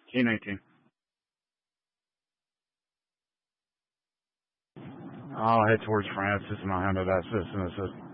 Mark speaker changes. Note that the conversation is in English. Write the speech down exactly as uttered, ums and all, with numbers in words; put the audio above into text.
Speaker 1: T nineteen. I'll head towards France. This is my Honda. That's this and this is.